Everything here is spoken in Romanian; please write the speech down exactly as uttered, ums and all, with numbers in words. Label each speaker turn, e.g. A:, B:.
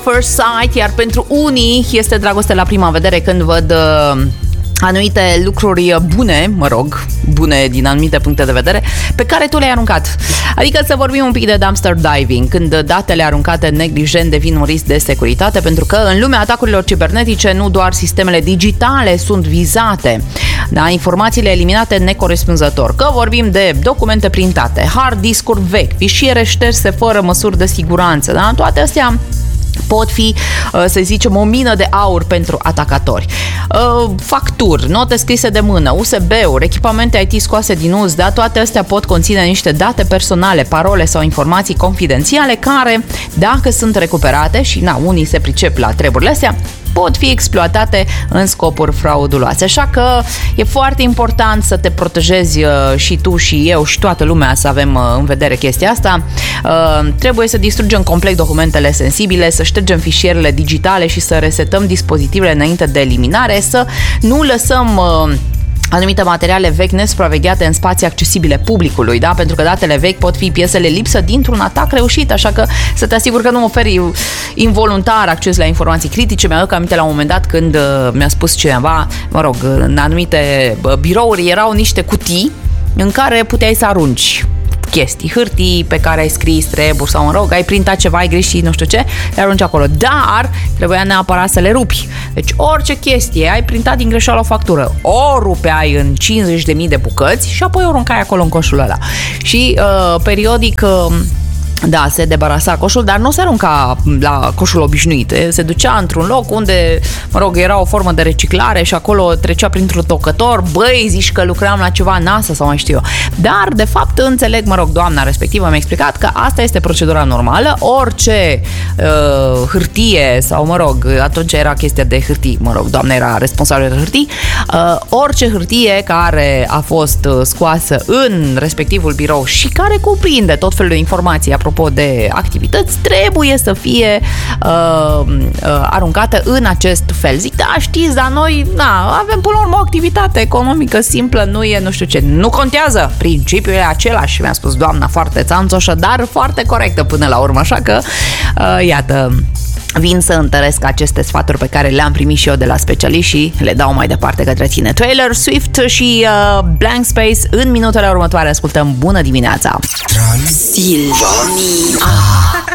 A: First sight, iar pentru unii este dragoste la prima vedere când văd uh, anumite lucruri bune, mă rog, bune din anumite puncte de vedere, pe care tu le-ai aruncat. Adică să vorbim un pic de dumpster diving, când datele aruncate neglijent devin un risc de securitate, pentru că în lumea atacurilor cibernetice nu doar sistemele digitale sunt vizate, da, informațiile eliminate necorespunzător, că vorbim de documente printate, hard discuri vechi, fișiere șterse fără măsuri de siguranță, da, toate astea pot fi, să zicem, o mină de aur pentru atacatori. Facturi, note scrise de mână, U S B-uri, echipamente I T scoase din uz, da, toate astea pot conține niște date personale, parole sau informații confidențiale care, dacă sunt recuperate, și na, unii se pricep la treburile astea, pot fi exploatate în scopuri frauduloase. Așa că e foarte important să te protejezi și tu și eu și toată lumea să avem în vedere chestia asta. Trebuie să distrugem complet documentele sensibile, să ștergem fișierele digitale și să resetăm dispozitivele înainte de eliminare, să nu lăsăm anumite materiale vechi nesupravegheate în spații accesibile publicului, da? Pentru că datele vechi pot fi piesele lipsă dintr-un atac reușit, așa că să te asiguri că nu oferi involuntar acces la informații critice. Mi-aduc aminte la un moment dat când mi-a spus cineva, mă rog, în anumite birouri erau niște cutii în care puteai să arunci chestii, hârtii pe care ai scris treburi sau, mă rog, ai printat ceva, ai greșit, nu știu ce, le arunci acolo. Dar trebuia neapărat să le rupi. Deci orice chestie, ai printat din greșeală o factură, o rupeai în cincizeci de mii de bucăți și apoi o aruncai acolo în coșul ăla. Și uh, periodic... Uh, Da, se debarasa coșul, dar nu se arunca la coșul obișnuit. Se ducea într-un loc unde, mă rog, era o formă de reciclare și acolo trecea printr-un tocător. Băi, zici că lucram la ceva NASA sau mai știu eu. Dar, de fapt, înțeleg, mă rog, doamna respectivă mi-a explicat că asta este procedura normală. Orice uh, hârtie sau, mă rog, atunci era chestia de hârtii, mă rog, doamna era responsabilă de hârtii, uh, orice hârtie care a fost scoasă în respectivul birou și care cuprinde tot felul de informații apropo de activități, trebuie să fie uh, uh, aruncată în acest fel. Zic, da, știți, dar noi na, avem până la urmă o activitate economică simplă, nu e nu știu ce. Nu contează, principiul e același, mi-a spus doamna foarte țanțoșă, dar foarte corectă până la urmă, așa că uh, iată, vin să întăresc aceste sfaturi pe care le-am primit și eu de la specialiști și le dau mai departe către tine. Taylor Swift și uh, Blank Space. În minutele următoare ascultăm Bună dimineața!
B: Transilvania.